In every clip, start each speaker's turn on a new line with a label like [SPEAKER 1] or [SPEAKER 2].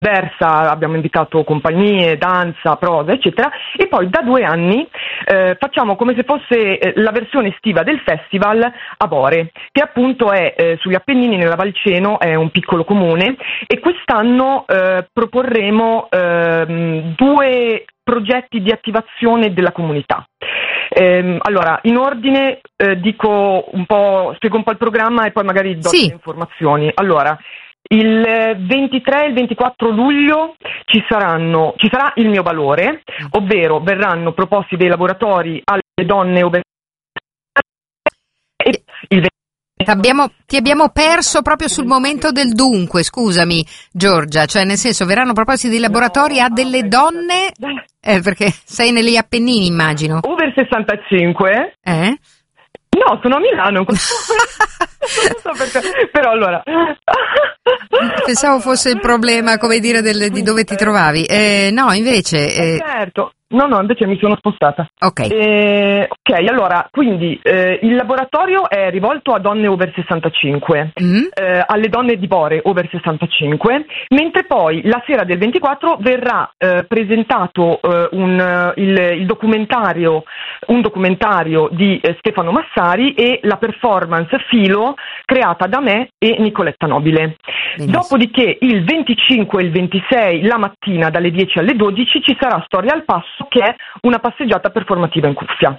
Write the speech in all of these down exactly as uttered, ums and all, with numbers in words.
[SPEAKER 1] diversa, abbiamo invitato compagnie, danza, prosa, eccetera, e poi da due anni eh, facciamo come se fosse eh, la versione estiva del festival a Bore, che appunto è eh, sugli Appennini, nella Valceno, è un piccolo comune, e quest'anno eh, proporremo eh, due progetti di attivazione della comunità. Eh, allora, in ordine eh, dico un po', spiego un po' il programma e poi magari do
[SPEAKER 2] sì.
[SPEAKER 1] le informazioni. Allora, il ventitré e il ventiquattro luglio ci saranno, ci sarà il mio valore, ovvero verranno proposti dei laboratori alle donne obese e il
[SPEAKER 2] Abbiamo, ti abbiamo perso proprio sul momento del dunque, scusami Giorgia, cioè nel senso verranno proposti dei laboratori a delle donne, eh, perché sei negli Appennini immagino.
[SPEAKER 1] Over sessantacinque?
[SPEAKER 2] Eh?
[SPEAKER 1] No, sono a Milano. Non so perché, però allora...
[SPEAKER 2] Pensavo fosse il problema, come dire, del, di dove ti trovavi. Eh, no, invece... Eh...
[SPEAKER 1] Certo. No, no, invece mi sono spostata.
[SPEAKER 2] Ok.
[SPEAKER 1] Eh, ok, allora, quindi eh, il laboratorio è rivolto a donne over sessantacinque, mm. eh, alle donne di Bore over sessantacinque, mentre poi la sera del ventiquattro verrà eh, presentato eh, un, il, il documentario, un documentario di eh, Stefano Massari e la performance Filo creata da me e Nicoletta Nobile. Benissimo. Dopodiché il venticinque e il ventisei la mattina dalle dieci alle dodici ci sarà Storia al Passo, che è una passeggiata performativa in cuffia.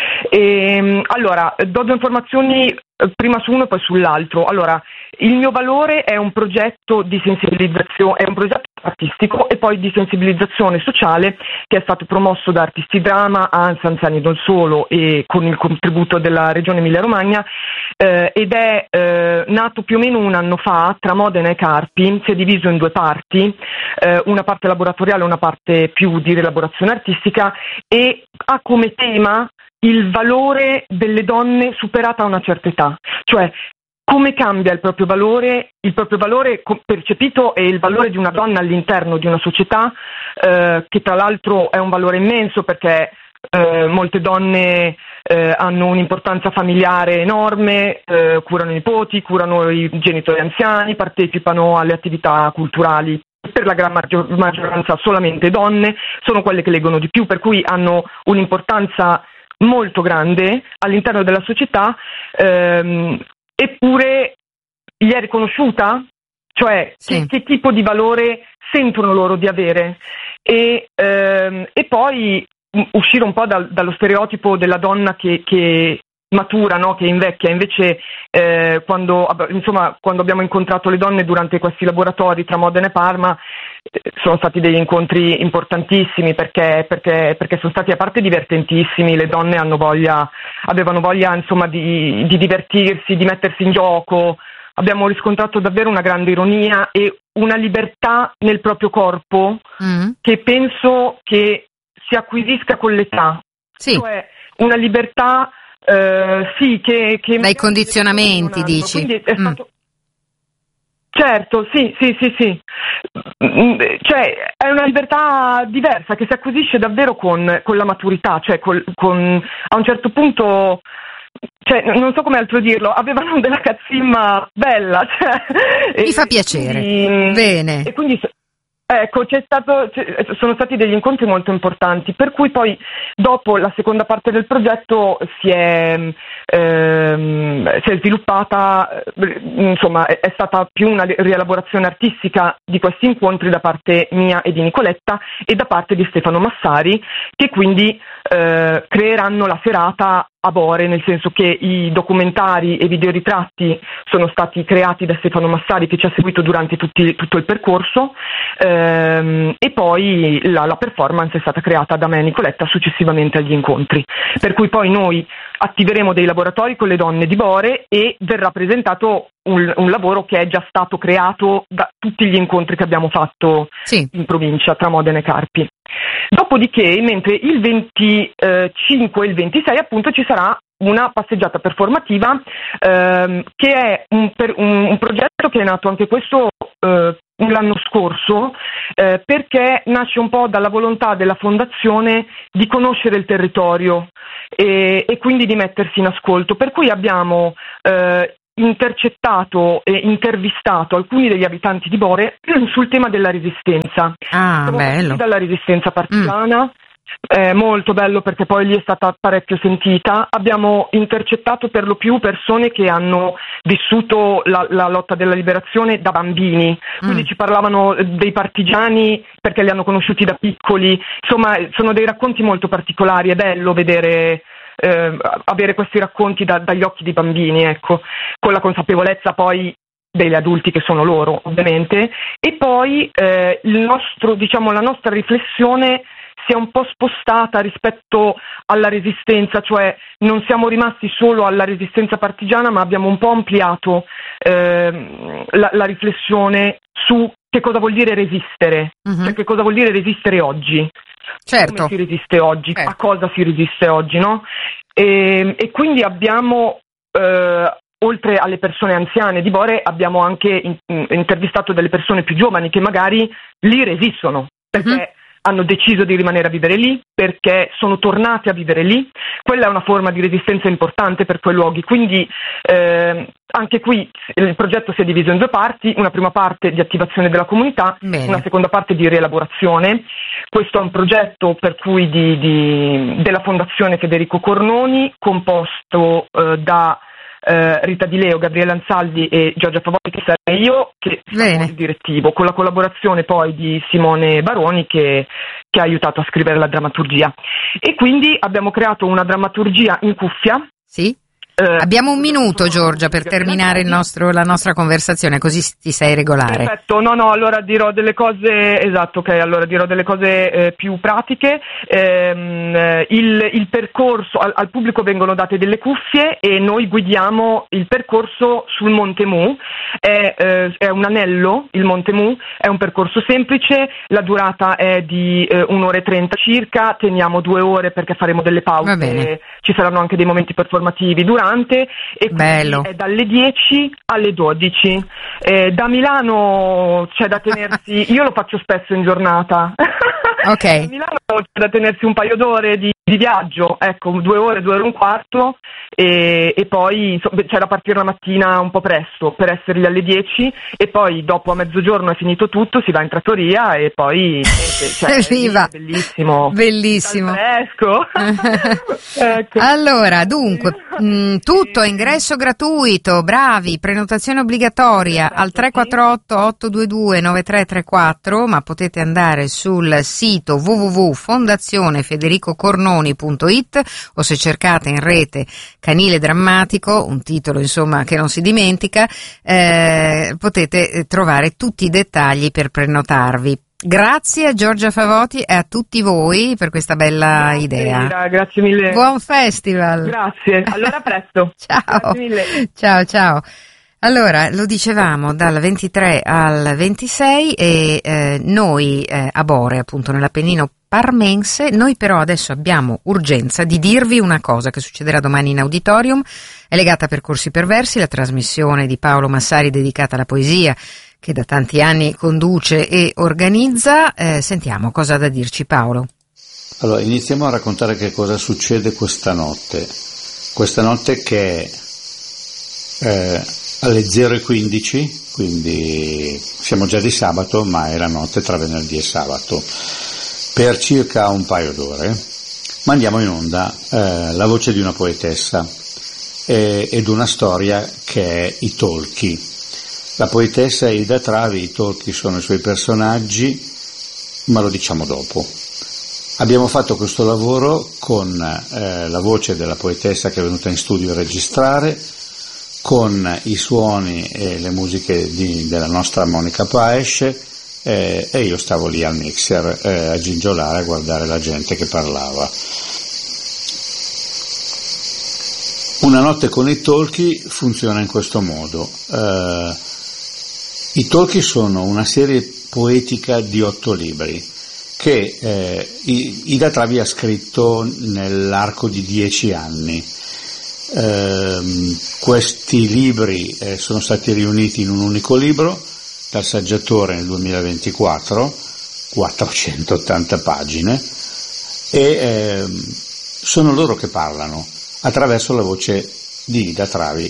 [SPEAKER 1] E, allora, do due informazioni prima su uno e poi sull'altro. Allora, il mio valore è un progetto di sensibilizzazione, è un progetto artistico e poi di sensibilizzazione sociale che è stato promosso da Artisti Drama, ANSA, Anziani non solo, e con il contributo della Regione Emilia Romagna, eh, ed è eh, nato più o meno un anno fa tra Modena e Carpi. Si è diviso in due parti, eh, una parte laboratoriale e una parte più di rielaborazione artistica, e ha come tema il valore delle donne superata a una certa età, cioè come cambia il proprio valore, il proprio valore percepito e il valore di una donna all'interno di una società, eh, che tra l'altro è un valore immenso perché eh, molte donne eh, hanno un'importanza familiare enorme, eh, curano i nipoti, curano i genitori anziani, partecipano alle attività culturali. Per la gran maggioranza solamente donne, sono quelle che leggono di più, per cui hanno un'importanza molto grande all'interno della società, ehm, eppure gli è riconosciuta? Cioè, sì. che, che tipo di valore sentono loro di avere? E, ehm, e poi uscire un po' dal, dallo stereotipo della donna che, che matura, no? Che invecchia. Invece eh, quando, insomma, quando abbiamo incontrato le donne durante questi laboratori tra Modena e Parma, eh, sono stati degli incontri importantissimi perché, perché, perché sono stati a parte divertentissimi. Le donne hanno voglia, avevano voglia insomma di, di divertirsi, di mettersi in gioco. Abbiamo riscontrato davvero una grande ironia e una libertà nel proprio corpo mm. che penso che si acquisisca con l'età.
[SPEAKER 2] Sì.
[SPEAKER 1] Cioè una libertà Uh, sì, che, che
[SPEAKER 2] dai condizionamenti dici.
[SPEAKER 1] Quindi è stato... mm. Certo, sì, sì, sì, sì. Cioè è una libertà diversa che si acquisisce davvero con, con la maturità, cioè col, con, a un certo punto, cioè non so come altro dirlo, avevano della cazzimma bella, cioè,
[SPEAKER 2] mi fa piacere.
[SPEAKER 1] Quindi,
[SPEAKER 2] bene.
[SPEAKER 1] E quindi ecco, c'è stato, c'è, sono stati degli incontri molto importanti, per cui poi dopo la seconda parte del progetto si è, ehm, si è sviluppata, insomma è, è stata più una rielaborazione artistica di questi incontri da parte mia e di Nicoletta e da parte di Stefano Massari, che quindi eh, creeranno la serata a Bore, nel senso che i documentari e videoritratti sono stati creati da Stefano Massari, che ci ha seguito durante tutti, tutto il percorso, ehm, e poi la, la performance è stata creata da me e Nicoletta successivamente agli incontri, per cui poi noi attiveremo dei laboratori con le donne di Bore e verrà presentato un, un lavoro che è già stato creato da tutti gli incontri che abbiamo fatto sì. in provincia tra Modena e Carpi. Dopodiché, mentre il venticinque e il ventisei appunto ci sarà una passeggiata performativa ehm, che è un, per, un, un progetto che è nato anche questo eh, l'anno scorso eh, perché nasce un po' dalla volontà della fondazione di conoscere il territorio e, e quindi di mettersi in ascolto, per cui abbiamo eh, intercettato e intervistato alcuni degli abitanti di Bore sul tema della resistenza.
[SPEAKER 2] Ah,
[SPEAKER 1] Siamo
[SPEAKER 2] bello.
[SPEAKER 1] dalla resistenza partigiana. Mm. È molto bello perché poi lì è stata parecchio sentita. Abbiamo intercettato per lo più persone che hanno vissuto la, la lotta della liberazione da bambini, quindi mm. ci parlavano dei partigiani perché li hanno conosciuti da piccoli. Insomma, sono dei racconti molto particolari, è bello vedere eh, avere questi racconti da, dagli occhi di bambini, ecco, con la consapevolezza poi degli adulti che sono loro, ovviamente. E poi eh, il nostro, diciamo, la nostra riflessione si è un po' spostata rispetto alla resistenza, cioè non siamo rimasti solo alla resistenza partigiana, ma abbiamo un po' ampliato eh, la, la riflessione su che cosa vuol dire resistere, uh-huh. cioè che cosa vuol dire resistere oggi.
[SPEAKER 2] Certo.
[SPEAKER 1] Come si resiste oggi,
[SPEAKER 2] certo.
[SPEAKER 1] a cosa si resiste oggi, no? E, e quindi abbiamo, eh, oltre alle persone anziane di Bore, abbiamo anche in, in, intervistato delle persone più giovani che magari lì resistono, perché uh-huh. hanno deciso di rimanere a vivere lì, perché sono tornati a vivere lì. Quella è una forma di resistenza importante per quei luoghi. Quindi eh, anche qui il progetto si è diviso in due parti: una prima parte di attivazione della comunità, Bene. una seconda parte di rielaborazione. Questo è un progetto per cui di, di, della Fondazione Federico Cornoni, composto eh, da Uh, Rita Di Leo, Gabriele Ansaldi e Giorgia Favoti, che sarei io, che sono il direttivo, con la collaborazione poi di Simone Baroni che, che ha aiutato a scrivere la drammaturgia. E quindi abbiamo creato una drammaturgia in cuffia.
[SPEAKER 2] Sì. Uh, Abbiamo un minuto, Giorgia, per terminare il nostro, la nostra conversazione, così ti sei regolare.
[SPEAKER 1] Perfetto, no, no, allora dirò delle cose, esatto, ok, allora dirò delle cose eh, più pratiche. Eh, il, il percorso, al, al pubblico vengono date delle cuffie e noi guidiamo il percorso sul Monte Mu. È, eh, è un anello, il Monte Mu, è un percorso semplice, la durata è di eh, un'ora e trenta circa, teniamo due ore perché faremo delle pause, ci saranno anche dei momenti performativi durante. E
[SPEAKER 2] Bello.
[SPEAKER 1] È dalle dieci alle dodici. Eh, da Milano c'è da tenersi, io lo faccio spesso in giornata.
[SPEAKER 2] Ok.
[SPEAKER 1] A Milano c'è da tenersi un paio d'ore di, di viaggio, ecco, due ore, due ore e un quarto, e, e poi insomma, c'è da partire la mattina un po' presto per essere lì alle dieci, e poi dopo a mezzogiorno è finito tutto, si va in trattoria e poi cioè,
[SPEAKER 2] Viva.
[SPEAKER 1] È bellissimo.
[SPEAKER 2] Bellissimo.
[SPEAKER 1] Fresco. Ecco.
[SPEAKER 2] Allora, dunque, mh, tutto a ingresso gratuito, bravi, prenotazione obbligatoria al tre quattro otto otto due due nove tre tre quattro, ma potete andare sul sito w w w punto fondazione federico cornoni punto i t o se cercate in rete Canile Drammatico, un titolo insomma che non si dimentica, eh, potete trovare tutti i dettagli per prenotarvi. Grazie a Giorgia Favoti e a tutti voi per questa bella grazie, idea.
[SPEAKER 1] Mira, grazie mille.
[SPEAKER 2] Buon festival.
[SPEAKER 1] Grazie, allora a presto.
[SPEAKER 2] Ciao.
[SPEAKER 1] Grazie mille.
[SPEAKER 2] Ciao, ciao. Allora, lo dicevamo, dal ventitré al ventisei e eh, noi eh, a Bore, appunto nell'Appennino parmense, noi però adesso abbiamo urgenza di dirvi una cosa che succederà domani in auditorium, è legata a Percorsi Perversi, la trasmissione di Paolo Massari dedicata alla poesia che da tanti anni conduce e organizza. Eh, sentiamo cosa ha da dirci Paolo.
[SPEAKER 3] Allora, iniziamo a raccontare che cosa succede questa notte. Questa notte che è eh, alle zero e quindici, quindi siamo già di sabato, ma è la notte tra venerdì e sabato, per circa un paio d'ore mandiamo in onda eh, la voce di una poetessa eh, ed una storia che è I Tolchi. La poetessa è Ida Travi, i Tolchi sono i suoi personaggi, ma lo diciamo dopo. Abbiamo fatto questo lavoro con eh, la voce della poetessa che è venuta in studio a registrare, con i suoni e le musiche di, della nostra Monica Paes, eh, e io stavo lì al mixer eh, a gingiolare, a guardare la gente che parlava. Una notte con i Tolchi funziona in questo modo. Eh, I Tolchi sono una serie poetica di otto libri che eh, Ida Travi ha scritto nell'arco di dieci anni. Eh, questi libri eh, sono stati riuniti in un unico libro dal saggiatore nel duemilaventiquattro, quattrocentottanta pagine, e eh, sono loro che parlano attraverso la voce di Ida Travi,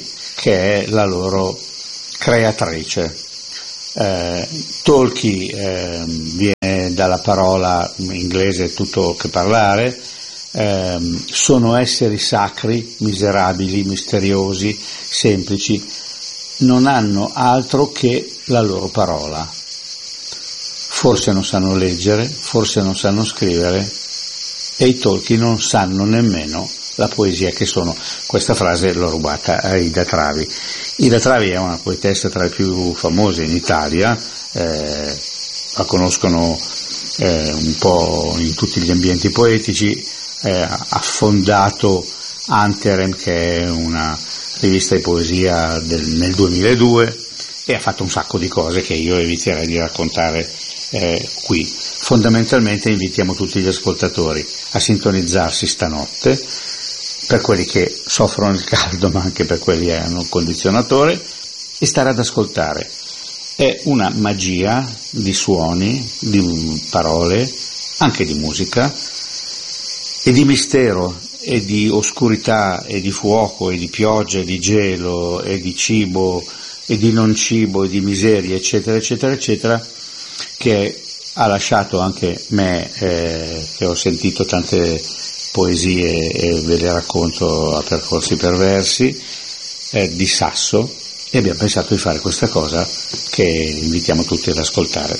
[SPEAKER 3] che è la loro creatrice. Eh, talkie eh, viene dalla parola inglese tutto che parlare, eh, sono esseri sacri, miserabili, misteriosi, semplici, non hanno altro che la loro parola. Forse non sanno leggere, forse non sanno scrivere, e i talkie non sanno nemmeno la poesia che sono. Questa frase l'ho rubata a Ida Travi. Ida Travi è una poetessa tra le più famose in Italia, eh, la conoscono eh, un po' in tutti gli ambienti poetici, eh, ha fondato Anterem, che è una rivista di poesia del, nel duemiladue, e ha fatto un sacco di cose che io eviterei di raccontare eh, qui. Fondamentalmente invitiamo tutti gli ascoltatori a sintonizzarsi stanotte, per quelli che soffrono il caldo, ma anche per quelli che hanno un condizionatore, e stare ad ascoltare. È una magia di suoni, di parole, anche di musica, e di mistero, e di oscurità, e di fuoco, e di pioggia, e di gelo, e di cibo, e di non cibo, e di miseria, eccetera, eccetera, eccetera, che ha lasciato anche me, eh, che ho sentito tante poesie e ve le racconto a percorsi perversi, eh, di sasso, e abbiamo pensato di fare questa cosa che invitiamo tutti ad ascoltare.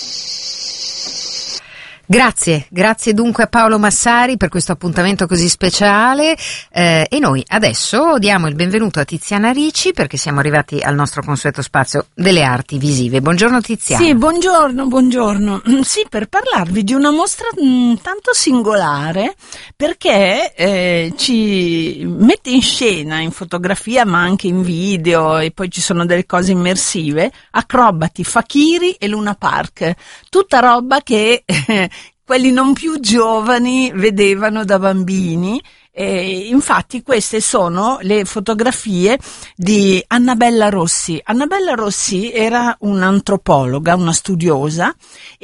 [SPEAKER 2] Grazie, grazie dunque a Paolo Massari per questo appuntamento così speciale, eh, e noi adesso diamo il benvenuto a Tiziana Ricci, perché siamo arrivati al nostro consueto spazio delle arti visive. Buongiorno Tiziana.
[SPEAKER 4] Sì, buongiorno, buongiorno. Sì, per parlarvi di una mostra mh, tanto singolare, perché eh, ci mette in scena, in fotografia ma anche in video, e poi ci sono delle cose immersive, acrobati, fakiri e Luna Park, tutta roba che eh, quelli non più giovani vedevano da bambini. E infatti queste sono le fotografie di Annabella Rossi. Annabella Rossi era un'antropologa, una studiosa,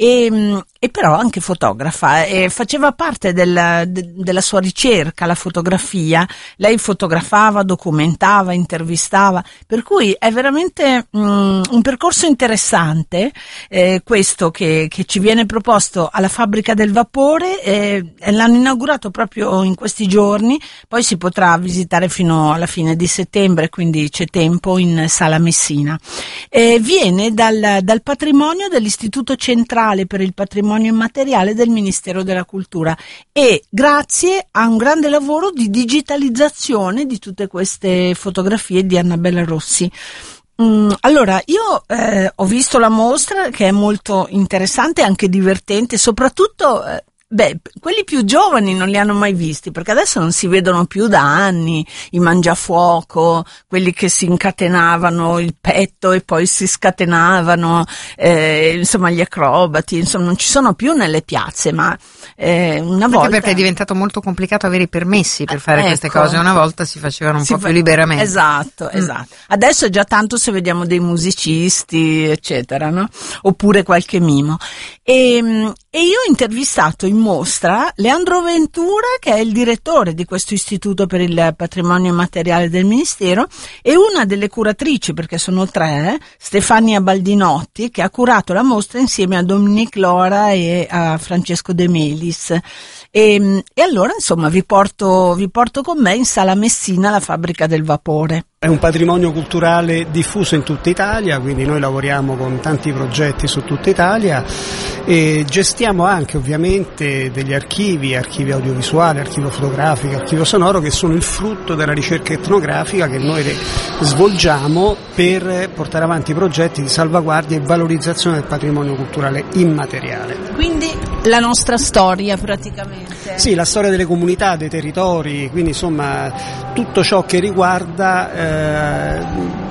[SPEAKER 4] e, e però anche fotografa, e faceva parte della, de, della sua ricerca, la fotografia. Lei fotografava, documentava, intervistava, per cui è veramente um, un percorso interessante, eh, questo che, che ci viene proposto alla Fabbrica del Vapore, eh, e l'hanno inaugurato proprio in questi giorni. Poi si potrà visitare fino alla fine di settembre, quindi c'è tempo, in Sala Messina. Eh, viene dal, dal patrimonio dell'Istituto Centrale per il Patrimonio Immateriale del Ministero della Cultura, e grazie a un grande lavoro di digitalizzazione di tutte queste fotografie di Annabella Rossi. Mm, allora, io eh, ho visto la mostra, che è molto interessante e anche divertente, soprattutto eh, Beh, quelli più giovani non li hanno mai visti, perché adesso non si vedono più da anni i mangiafuoco, quelli che si incatenavano il petto e poi si scatenavano, eh, insomma gli acrobati, insomma non ci sono più nelle piazze, ma eh, una
[SPEAKER 2] Anche
[SPEAKER 4] volta...
[SPEAKER 2] perché è diventato molto complicato avere i permessi per fare
[SPEAKER 4] ecco,
[SPEAKER 2] queste cose, una volta si facevano un
[SPEAKER 4] si
[SPEAKER 2] po'
[SPEAKER 4] fa...
[SPEAKER 2] più liberamente.
[SPEAKER 4] Esatto, mm. esatto. Adesso è già tanto se vediamo dei musicisti, eccetera, no? Oppure qualche mimo. E, e io ho intervistato in mostra Leandro Ventura, che è il direttore di questo Istituto per il Patrimonio Immateriale del Ministero, e una delle curatrici, perché sono tre, Stefania Baldinotti, che ha curato la mostra insieme a Dominique Lora e a Francesco De Melis. E, e allora insomma vi porto, vi porto con me in Sala Messina, la Fabbrica del Vapore.
[SPEAKER 5] È un patrimonio culturale diffuso in tutta Italia, quindi noi lavoriamo con tanti progetti su tutta Italia e gestiamo anche ovviamente degli archivi, archivi audiovisuali, archivio fotografico, archivio sonoro, che sono il frutto della ricerca etnografica che noi svolgiamo per portare avanti progetti di salvaguardia e valorizzazione del patrimonio culturale immateriale.
[SPEAKER 4] Quindi la nostra storia praticamente.
[SPEAKER 5] Sì, la storia delle comunità, dei territori, quindi insomma tutto ciò che riguarda eh,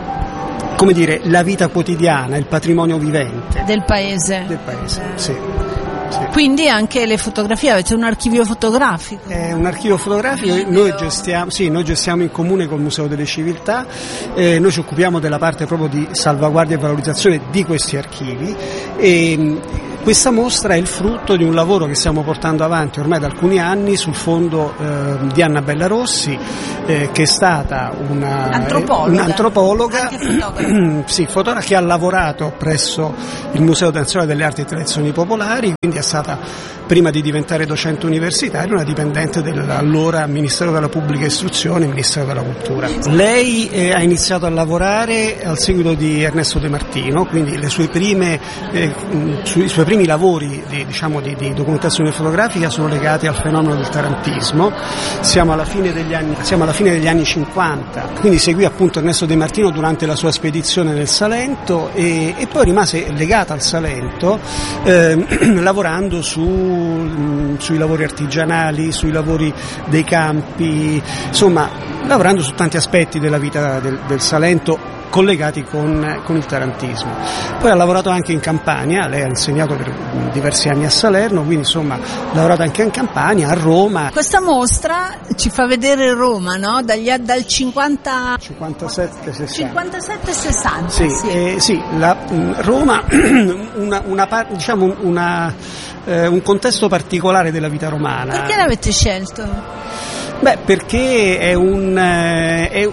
[SPEAKER 5] come dire, la vita quotidiana, il patrimonio vivente
[SPEAKER 4] del paese.
[SPEAKER 5] Del paese, sì. Sì.
[SPEAKER 4] Quindi anche le fotografie, avete un archivio fotografico?
[SPEAKER 5] È un archivio fotografico, noi gestiamo, sì, noi gestiamo in comune col Museo delle Civiltà, eh, noi ci occupiamo della parte proprio di salvaguardia e valorizzazione di questi archivi e questa mostra è il frutto di un lavoro che stiamo portando avanti ormai da alcuni anni sul fondo eh, di Annabella Rossi, eh, che è stata una,
[SPEAKER 4] antropologa,
[SPEAKER 5] un'antropologa
[SPEAKER 4] anche fotografa.
[SPEAKER 5] sì, fotografa che ha lavorato presso il Museo Nazionale delle Arti e Tradizioni Popolari, quindi è stata, prima di diventare docente universitaria, una dipendente dell'allora Ministero della Pubblica Istruzione e Ministero della Cultura. Lei eh, ha iniziato a lavorare al seguito di Ernesto De Martino, quindi le sue prime, eh, su, i suoi primi lavori di, diciamo, di, di documentazione fotografica sono legati al fenomeno del tarantismo. Siamo alla fine degli anni, siamo alla fine degli anni cinquanta, quindi seguì appunto Ernesto De Martino durante la sua spedizione nel Salento e, e poi rimase legata al Salento eh, lavorando su sui lavori artigianali, sui lavori dei campi, insomma lavorando su tanti aspetti della vita del, del Salento collegati con, con il tarantismo. Poi ha lavorato anche in Campania, lei ha insegnato per diversi anni a Salerno, quindi insomma ha lavorato anche in Campania, a Roma.
[SPEAKER 4] Questa mostra ci fa vedere Roma, no? Dagli, dal cinquanta...
[SPEAKER 5] cinquantasette sessanta.
[SPEAKER 4] cinquantasette sessanta,
[SPEAKER 5] sì.
[SPEAKER 4] sì.
[SPEAKER 5] Eh, sì, la, Roma, una, una, diciamo una, eh, un contesto particolare della vita romana.
[SPEAKER 4] Perché l'avete scelto?
[SPEAKER 5] Beh, perché è un... Eh, è,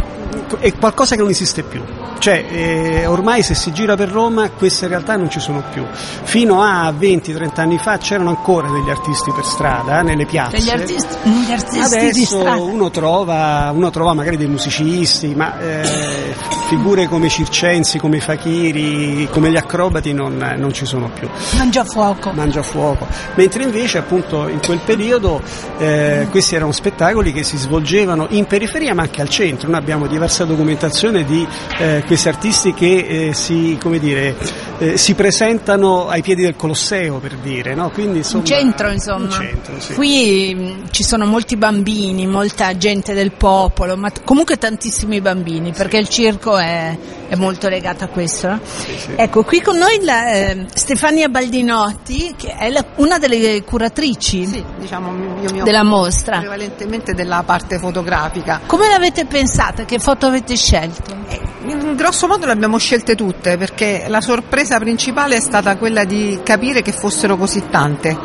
[SPEAKER 5] è qualcosa che non esiste più, cioè eh, ormai se si gira per Roma queste realtà non ci sono più. Fino a venti trenta anni fa c'erano ancora degli artisti per strada, nelle piazze.
[SPEAKER 4] Degli artisti, degli artisti
[SPEAKER 5] Adesso
[SPEAKER 4] di strada. Uno
[SPEAKER 5] trova, uno trova magari dei musicisti, ma eh, figure come Circensi, come Fakiri, come gli acrobati non, non ci sono più.
[SPEAKER 4] Mangiafuoco.
[SPEAKER 5] Mangiafuoco. Mentre invece appunto in quel periodo eh, questi erano spettacoli che si svolgevano in periferia ma anche al centro. Noi abbiamo diversa documentazione di eh, questi artisti che eh, si, come dire, eh, si presentano ai piedi del Colosseo, per dire, no? Quindi insomma,
[SPEAKER 4] in centro, insomma.
[SPEAKER 5] In centro, sì.
[SPEAKER 4] Qui mh, ci sono molti bambini, molta gente del popolo, ma t- comunque tantissimi bambini, perché il circo è, è molto legato a questo, no?
[SPEAKER 5] Sì, sì.
[SPEAKER 4] Ecco, qui con noi la, eh, Stefania Baldinotti, che è la, una delle curatrici,
[SPEAKER 6] sì, diciamo, io mi
[SPEAKER 4] della mostra,
[SPEAKER 6] prevalentemente della parte fotografica.
[SPEAKER 4] Come l'avete pensata? Che foto avete scelto?
[SPEAKER 6] Eh, in grosso modo le abbiamo scelte tutte, perché la sorpresa principale è stata quella di capire che fossero così tante.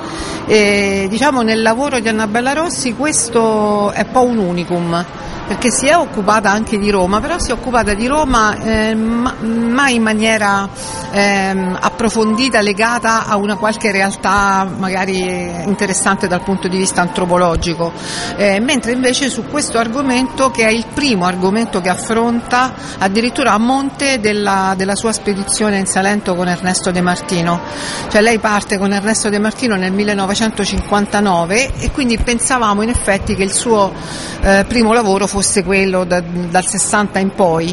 [SPEAKER 6] E, diciamo, nel lavoro di Annabella Rossi questo è un po' un unicum, perché si è occupata anche di Roma, però si è occupata di Roma eh, ma, mai in maniera eh, approfondita, legata a una qualche realtà magari interessante dal punto di vista antropologico, eh, mentre invece su questo argomento, che è il primo argomento che affronta addirittura a monte della, della sua spedizione in Salento con Ernesto De Martino, cioè lei parte con Ernesto De Martino nel millenovecentocinquantanove e quindi pensavamo in effetti che il suo eh, primo lavoro fosse fosse quello da, dal sessanta in poi,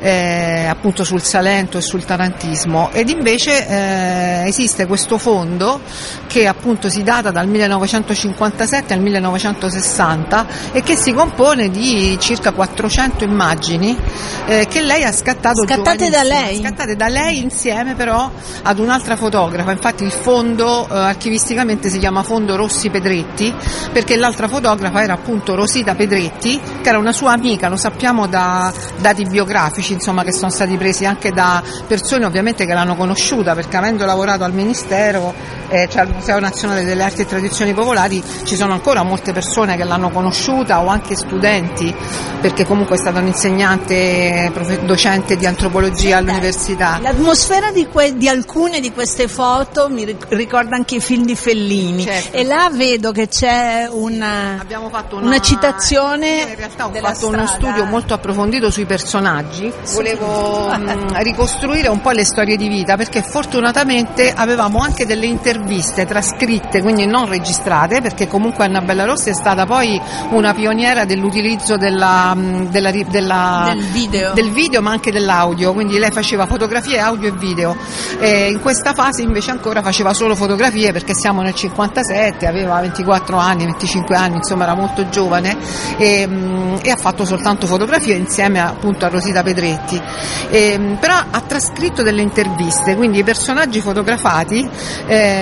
[SPEAKER 6] eh, appunto sul Salento e sul tarantismo, ed invece eh, esiste questo fondo che appunto si data dal millenovecentocinquantasette al millenovecentosessanta e che si compone di circa quattrocento immagini eh, che lei ha scattato
[SPEAKER 4] scattate da lei
[SPEAKER 6] scattate da lei insieme però ad un'altra fotografa. Infatti il fondo eh, archivisticamente si chiama Fondo Rossi Pedretti, perché l'altra fotografa era appunto Rosita Pedretti, che era una sua amica, lo sappiamo da dati biografici, insomma, che sono stati presi anche da persone ovviamente che l'hanno conosciuta, perché avendo lavorato al Ministero, eh, cioè al Museo Nazionale delle Arti e Tradizioni Popolari, ci sono ancora molte persone che l'hanno conosciuta, o anche studenti, perché comunque è stata un'insegnante docente di antropologia all'università.
[SPEAKER 4] L'atmosfera di, que- di alcune di queste foto mi ricorda anche i film di Fellini, certo. E là vedo che c'è una,
[SPEAKER 6] Abbiamo fatto una,
[SPEAKER 4] una citazione.
[SPEAKER 6] In realtà ho fatto strada. uno studio molto approfondito sui personaggi, volevo mh, ricostruire un po' le storie di vita, perché fortunatamente avevamo anche delle interviste trascritte, quindi non registrate, perché comunque Annabella Rossi è stata poi una pioniera dell'utilizzo della, della, della,
[SPEAKER 4] del, video.
[SPEAKER 6] del video ma anche dell'audio, quindi lei faceva fotografie, audio e video, e in questa fase invece ancora faceva solo fotografie, perché siamo nel cinquantasette, aveva ventiquattro anni, venticinque anni, insomma era molto giovane, e, e ha fatto soltanto fotografie insieme appunto a Rosita Pedretti, e, però ha trascritto delle interviste, quindi i personaggi fotografati eh,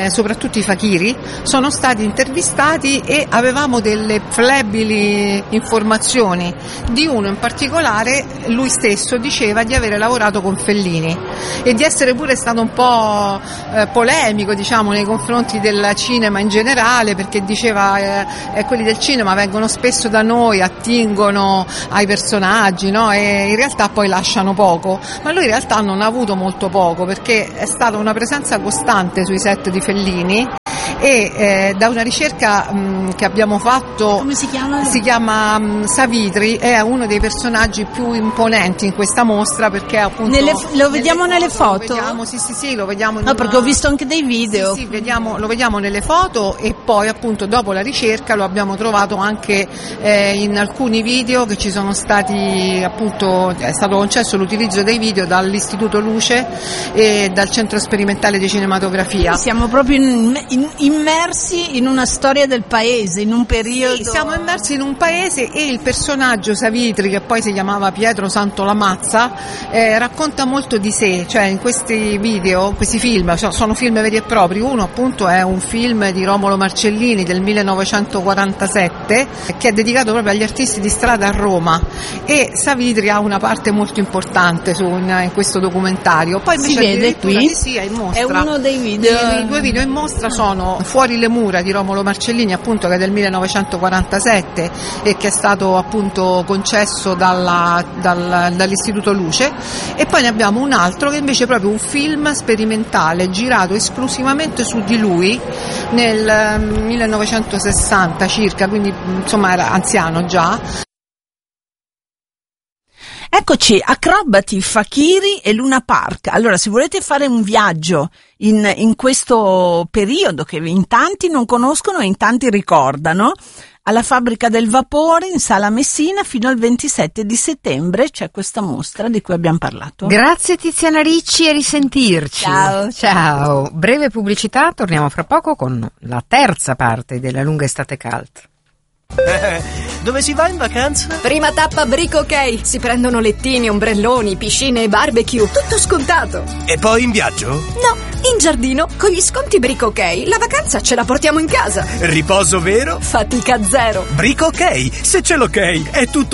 [SPEAKER 6] soprattutto i fakiri, sono stati intervistati e avevamo delle flebili informazioni. Di uno in particolare, lui stesso diceva di avere lavorato con Fellini e di essere pure stato un po' eh, polemico, diciamo, nei confronti del cinema in generale, perché diceva eh, eh, quelli del cinema vengono spesso da noi, attingono ai personaggi, no? E in realtà poi lasciano poco, ma lui in realtà non ha avuto molto poco, perché è stata una presenza costante sui set di Fellini e eh, da una ricerca mh, che abbiamo fatto,
[SPEAKER 4] come si chiama?
[SPEAKER 6] Si chiama mh, Savitri, è uno dei personaggi più imponenti in questa mostra, perché appunto
[SPEAKER 4] nelle, lo vediamo nelle foto?
[SPEAKER 6] Nelle foto? Lo vediamo, sì sì sì, lo vediamo in
[SPEAKER 4] no,
[SPEAKER 6] una...
[SPEAKER 4] perché ho visto anche dei video.
[SPEAKER 6] Sì, sì, vediamo, lo vediamo nelle foto e poi appunto dopo la ricerca lo abbiamo trovato anche eh, in alcuni video che ci sono stati, appunto è stato concesso l'utilizzo dei video dall'Istituto Luce e dal Centro Sperimentale di Cinematografia.
[SPEAKER 4] Siamo proprio in, in, immersi in una storia del paese, in un periodo.
[SPEAKER 6] Sì, siamo immersi in un paese e il personaggio Savitri, che poi si chiamava Pietro Santolamazza, eh, racconta molto di sé, cioè in questi video, questi film, cioè sono film veri e propri. Uno appunto è un film di Romolo Marcellini del millenovecentoquarantasette che è dedicato proprio agli artisti di strada a Roma, e Savitri ha una parte molto importante su, in, in questo documentario. Poi invece
[SPEAKER 4] si vede qui,
[SPEAKER 6] sì, sì, è in mostra.
[SPEAKER 4] È uno dei video.
[SPEAKER 6] I, i due video in mostra sono Fuori le mura di Romolo Marcellini, appunto, che è del millenovecentoquarantasette e che è stato appunto concesso dalla, dal, dall'Istituto Luce, e poi ne abbiamo un altro che invece è proprio un film sperimentale girato esclusivamente su di lui nel millenovecentosessanta circa, quindi insomma era anziano già.
[SPEAKER 4] Eccoci, acrobati, fakiri e Luna Park. Allora, se volete fare un viaggio in, in questo periodo che in tanti non conoscono e in tanti ricordano, alla Fabbrica del Vapore in Sala Messina fino al ventisette di settembre c'è questa mostra di cui abbiamo parlato.
[SPEAKER 2] Grazie Tiziana Ricci e risentirci.
[SPEAKER 4] Ciao.
[SPEAKER 2] Ciao. Breve pubblicità, torniamo fra poco con la terza parte della lunga estate cult.
[SPEAKER 7] Eh, dove si va in vacanza?
[SPEAKER 8] Prima tappa Brico Ok. Si prendono lettini, ombrelloni, piscine e barbecue. Tutto scontato.
[SPEAKER 7] E poi in viaggio?
[SPEAKER 8] No, in giardino. Con gli sconti Brico Ok la vacanza ce la portiamo in casa.
[SPEAKER 7] Riposo vero?
[SPEAKER 8] Fatica zero.
[SPEAKER 7] Brico Ok. Se c'è l'ok è tutto